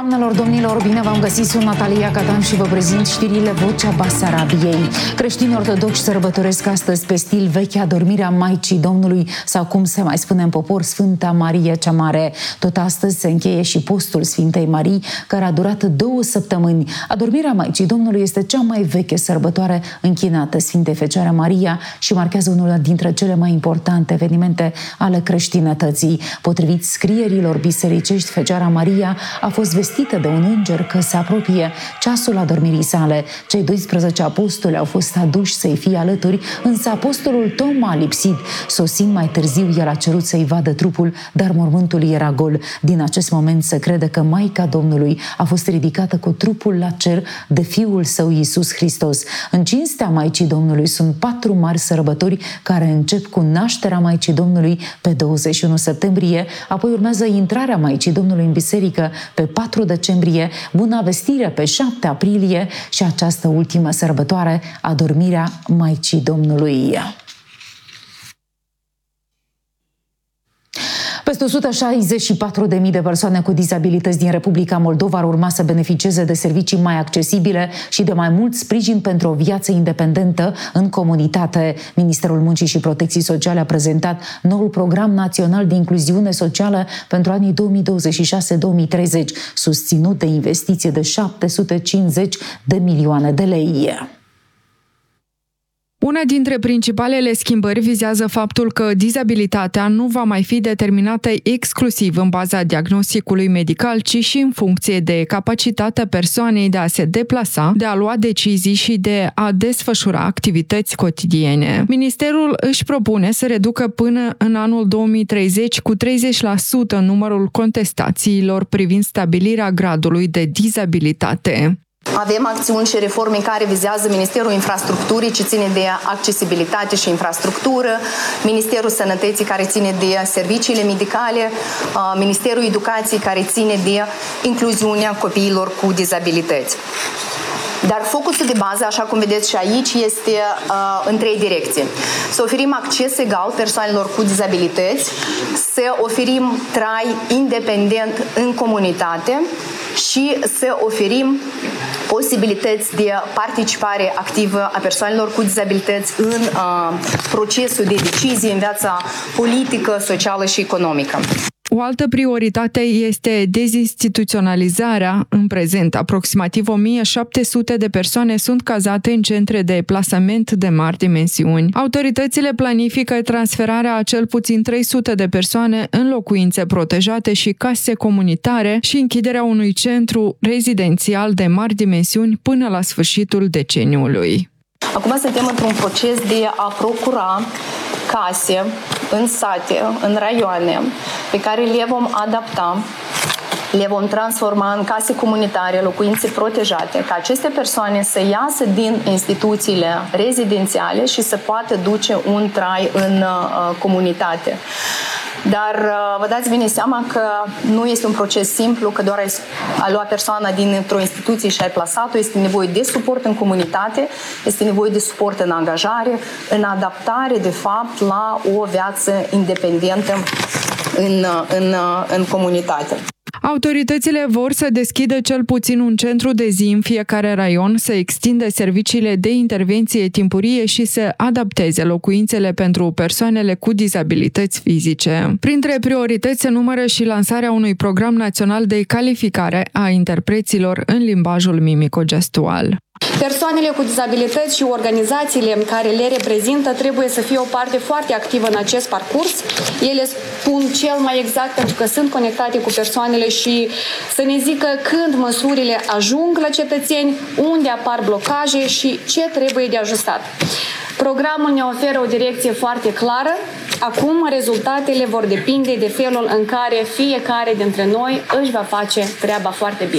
Doamnelor, domnilor, bine v-am găsit, sunt Natalia Cadan și vă prezint știrile Vocea Basarabiei. Creștinii ortodoxi sărbătoresc astăzi pe stil vechi adormirea Maicii Domnului sau, cum se mai spune în popor, Sfânta Marie cea Mare. Tot astăzi se încheie și postul Sfintei Marii, care a durat 2 săptămâni. Adormirea Maicii Domnului este cea mai veche sărbătoare închinată Sfintei Fecioare Maria și marchează unul dintre cele mai importante evenimente ale creștinătății. Potrivit scrierilor bisericești, Fecioara Maria a fost vestită de un înger că se apropie ceasul adormirii sale. Cei 12 apostoli au fost aduși să-i fie alături, însă apostolul Toma a lipsit. Sosind mai târziu, el a cerut să-i vadă trupul, dar mormântul era gol. Din acest moment se crede că Maica Domnului a fost ridicată cu trupul la cer de Fiul Său Iisus Hristos. În cinstea Maicii Domnului sunt 4 mari sărbători care încep cu nașterea Maicii Domnului pe 21 septembrie, apoi urmează intrarea Maicii Domnului în biserică pe 4 decembrie, Buna Vestire pe 7 aprilie și această ultimă sărbătoare, adormirea Maicii Domnului. Peste 164.000 de persoane cu dizabilități din Republica Moldova ar urma să beneficieze de servicii mai accesibile și de mai mult sprijin pentru o viață independentă în comunitate. Ministerul Muncii și Protecției Sociale a prezentat noul Program Național de Incluziune Socială pentru anii 2026-2030, susținut de investiție de 750 de milioane de lei. Una dintre principalele schimbări vizează faptul că dizabilitatea nu va mai fi determinată exclusiv în baza diagnosticului medical, ci și în funcție de capacitatea persoanei de a se deplasa, de a lua decizii și de a desfășura activități cotidiene. Ministerul își propune să reducă până în anul 2030 cu 30% numărul contestațiilor privind stabilirea gradului de dizabilitate. Avem acțiuni și reforme care vizează Ministerul Infrastructurii, ce ține de accesibilitate și infrastructură, Ministerul Sănătății, care ține de serviciile medicale, Ministerul Educației, care ține de incluziunea copiilor cu dizabilități. Dar focusul de bază, așa cum vedeți și aici, este în 3 direcții. Să oferim acces egal persoanelor cu dizabilități, să oferim trai independent în comunitate și să oferim posibilități de participare activă a persoanelor cu dizabilități în procesul de decizie în viața politică, socială și economică. O altă prioritate este dezinstituționalizarea. În prezent, aproximativ 1700 de persoane sunt cazate în centre de plasament de mari dimensiuni. Autoritățile planifică transferarea a cel puțin 300 de persoane în locuințe protejate și case comunitare și închiderea unui centru rezidențial de mari dimensiuni până la sfârșitul deceniului. Acum suntem într-un proces de a procura case în sate, în raioane, pe care le vom adapta, le vom transforma în case comunitare, locuințe protejate, ca aceste persoane să iasă din instituțiile rezidențiale și să poată duce un trai în comunitate. Dar vă dați bine seama că nu este un proces simplu, că doar ai lua persoana dintr-o instituție și ai plasat-o. Este nevoie de suport în comunitate, este nevoie de suport în angajare, în adaptare, de fapt, la o viață independentă în comunitate. Autoritățile vor să deschidă cel puțin un centru de zi în fiecare raion, să extindă serviciile de intervenție timpurie și să adapteze locuințele pentru persoanele cu dizabilități fizice. Printre priorități se numără și lansarea unui program național de calificare a interpreților în limbajul mimico-gestual. Persoanele cu dizabilități și organizațiile care le reprezintă trebuie să fie o parte foarte activă în acest parcurs. Ele spun cel mai exact pentru că sunt conectate cu persoanele și să ne zică când măsurile ajung la cetățeni, unde apar blocaje și ce trebuie de ajustat. Programul ne oferă o direcție foarte clară. Acum rezultatele vor depinde de felul în care fiecare dintre noi își va face treaba foarte bine.